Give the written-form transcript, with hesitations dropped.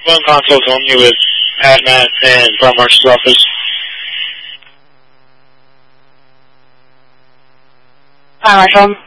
One consult only with Matt and Brown Marshal's office. Hi, Marshall.